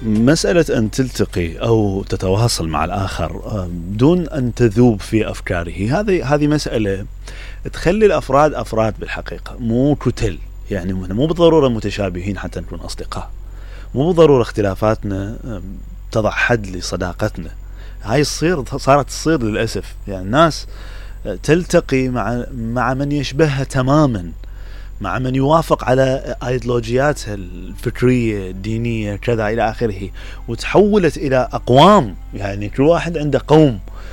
مسألة أن تلتقي أو تتواصل مع الآخر دون أن تذوب في أفكاره، هذه مسألة تخلي الأفراد أفراد بالحقيقة، مو كتل. يعني مو بالضرورة متشابهين حتى نكون أصدقاء، مو بالضرورة اختلافاتنا تضع حد لصداقتنا. هاي صارت تصير للأسف. يعني الناس تلتقي مع من يشبهها تماما، مع من يوافق على ايديولوجياتها الفكرية الدينية كذا إلى آخره، وتحولت إلى أقوام. يعني كل واحد عنده قوم